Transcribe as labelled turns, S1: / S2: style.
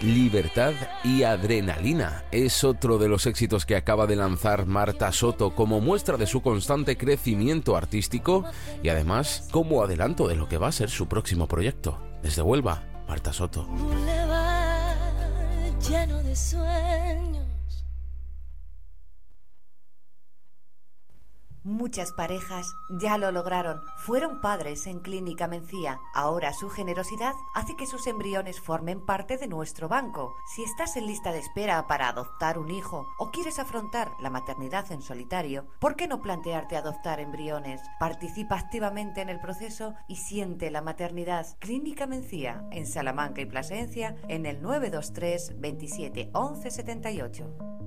S1: Libertad y adrenalina es otro de los éxitos que acaba de lanzar Marta Soto como muestra de su constante crecimiento artístico y además como adelanto de lo que va a ser su próximo proyecto. Desde Huelva, Marta Soto.
S2: Lleno de sueños.
S3: Muchas parejas ya lo lograron, fueron padres en Clínica Mencía. Ahora su generosidad hace que sus embriones formen parte de nuestro banco. Si estás en lista de espera para adoptar un hijo o quieres afrontar la maternidad en solitario, ¿por qué no plantearte adoptar embriones? Participa activamente en el proceso y siente la maternidad. Clínica Mencía, en Salamanca y Plasencia, en el 923 27 11 78.